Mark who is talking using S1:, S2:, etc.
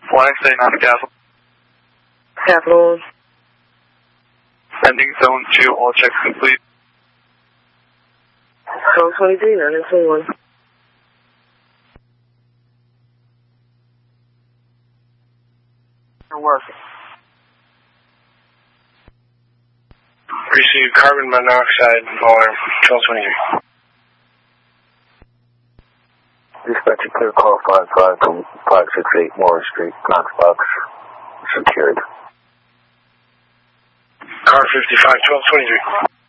S1: Flying state 9 Capital.
S2: Capital.
S1: Ending zone 2, all checks complete.
S2: Zone 23, 921.
S1: Work. Receive carbon monoxide alarm, 1223.
S3: Dispatcher clear call 55 from 568 Morris Street, Knox Box, secured.
S1: Car 55, 1223.